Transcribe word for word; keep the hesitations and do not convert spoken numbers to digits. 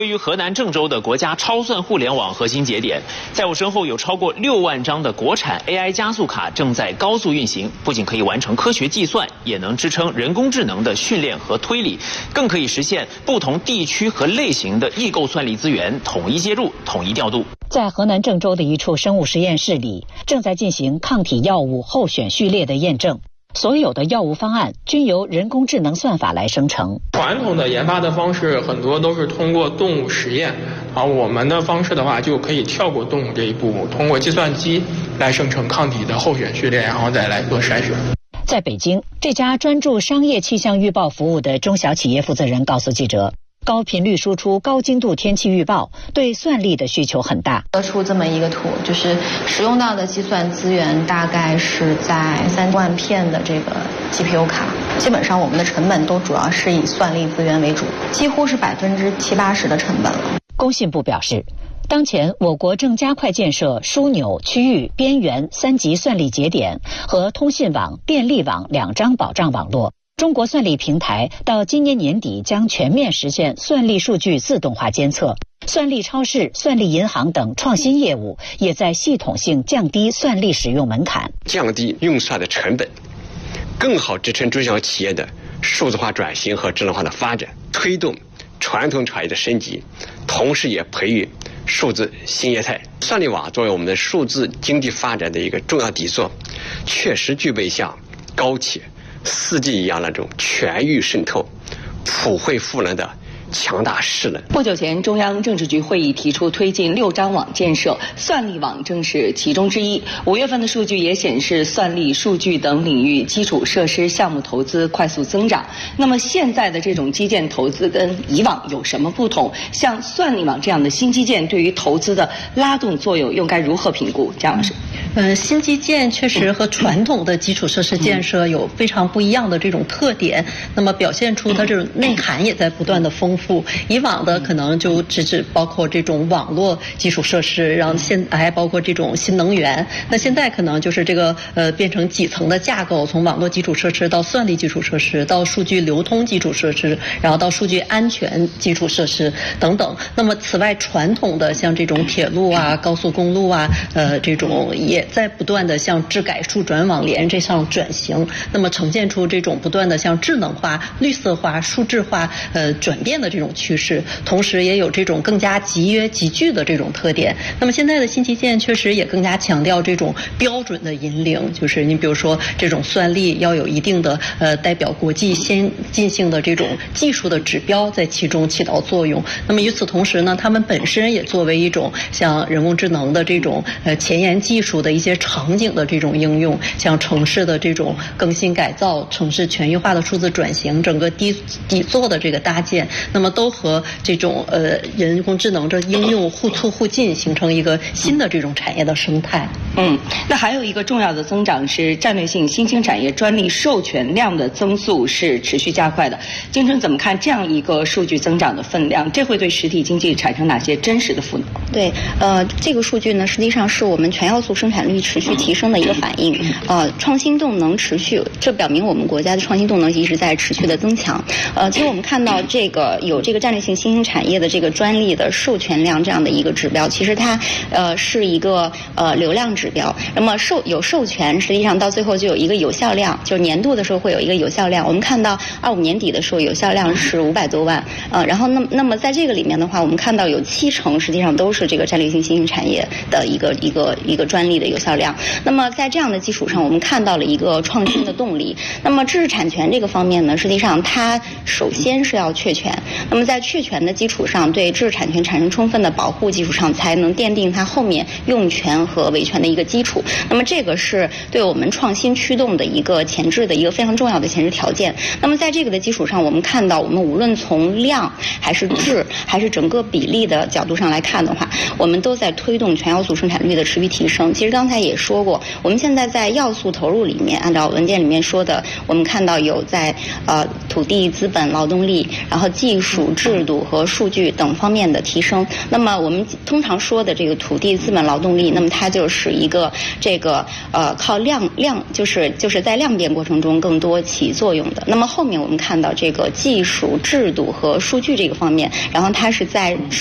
位于河南郑州的国家超算互联网核心节点，在我身后有超过六万张的国产 A I 加速卡正在高速运行，不仅可以完成科学计算，也能支撑人工智能的训练和推理，更可以实现不同地区和类型的异构算力资源统一接入、统一调度。 在河南郑州的一处生物实验室里，正在进行抗体药物候选序列的验证。所有的药物方案均由人工智能算法来生成。 传统的研发的方式很多都是通过动物实验，而我们的方式的话就可以跳过动物这一步，通过计算机来生成抗体的候选序列，然后再来做筛选。 在北京，这家专注商业气象预报服务的中小企业负责人告诉记者，高频率输出高精度天气预报对算力的需求很大。 得出这么一个图，就是使用到的计算资源大概是在三万片的这个 G P U 卡，基本上我们的成本都主要是以算力资源为主，几乎是百分之七八十的成本了。 工信部表示，当前我国正加快建设枢纽、区域、边缘三级算力节点和通信网、电力网两张保障网络。中国算力平台到今年年底将全面实现算力数据自动化监测，算力超市、算力银行等创新业务也在系统性降低算力使用门槛， 降低用算的成本，更好支撑中小企业的数字化转型和智能化的发展，推动传统产业的升级，同时也培育数字新业态。算力网作为我们的数字经济发展的一个重要底座，确实具备像高铁、四 G 一样那种全域渗透、普惠赋能的强大势能。 不久前，中央政治局会议提出推进六张网建设，算力网正是其中之一。五月份的数据也显示，算力、数据等领域基础设施项目投资快速增长。那么现在的这种基建投资跟以往有什么不同？像算力网这样的新基建对于投资的拉动作用又该如何评估？姜老师。 呃，新基建确实和传统的基础设施建设有非常不一样的这种特点，那么表现出它这种内涵也在不断的丰富。以往的可能就只只包括这种网络基础设施，然后现还包括这种新能源。那现在可能就是这个呃变成几层的架构，从网络基础设施到算力基础设施，到数据流通基础设施，然后到数据安全基础设施等等。那么此外，传统的像这种铁路啊、高速公路啊，呃这种也在不断的向智改数转网联这上转型，那么呈现出这种不断的向智能化、绿色化、数字化呃转变的这种趋势，同时也有这种更加集约集聚的这种特点。那么现在的新基建确实也更加强调这种标准的引领，就是你比如说这种算力要有一定的呃代表国际先进性的这种技术的指标在其中起到作用。那么与此同时呢，他们本身也作为一种像人工智能的这种呃前沿技术的一些场景的这种应用，像城市的这种更新改造、城市全域化的数字转型、整个底底座的这个搭建，那么都和这种呃人工智能的应用互促互进，形成一个新的这种产业的生态。 嗯，那还有一个重要的增长是战略性新兴产业专利授权量的增速是持续加快的。京城怎么看这样一个数据增长的分量？这会对实体经济产生哪些真实的赋能？ 对，呃，这个数据呢，实际上是我们全要素生产率持续提升的一个反应。呃，创新动能持续，这表明我们国家的创新动能一直在持续的增强。呃，其实我们看到这个有这个战略性新兴产业的这个专利的授权量这样的一个指标，其实它呃是一个呃流量指标。那么授有授权，实际上到最后就有一个有效量，就是年度的时候会有一个有效量。我们看到二五年底的时候有效量是五百多万，呃，然后那那么在这个里面的话，我们看到有七成实际上都是这个战略性新兴产业的一个一个一个专利的有效量。那么在这样的基础上，我们看到了一个创新的动力。那么知识产权这个方面呢，实际上它首先是要确权，那么在确权的基础上，对知识产权产生充分的保护基础上，才能奠定它后面用权和维权的一个基础。那么这个是对我们创新驱动的一个前置的一个非常重要的前置条件。那么在这个的基础上，我们看到我们无论从量还是质还是整个比例的角度上来看的话，我们都在推动全要素生产率的持续提升。其实刚才也说过，我们现在在要素投入里面，按照文件里面说的，我们看到有在呃土地、资本、劳动力，然后技术、制度和数据等方面的提升。那么我们通常说的这个土地、资本、劳动力，那么它就是一个这个呃靠量量就是就是在量变过程中更多起作用的。那么后面我们看到这个技术、制度和数据这个方面，然后它是在